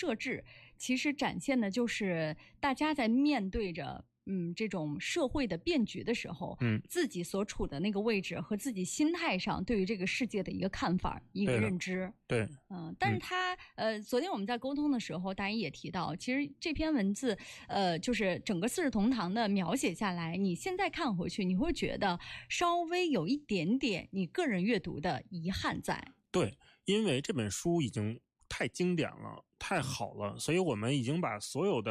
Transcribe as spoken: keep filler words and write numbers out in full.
设置，其实展现的就是大家在面对着嗯，这种社会的变局的时候， 嗯， 自己所处的那个位置和自己心态上对于这个世界的一个看法、一个认知。 对， 嗯，但是他、嗯、呃，昨天我们在沟通的时候，大一也提到，其实这篇文字，呃，就是整个《四世同堂》的描写下来，你现在看回去，你会觉得稍微有一点点你个人阅读的遗憾在。 对，因为这本书已经太经典了，太好了，所以我们已经把所有的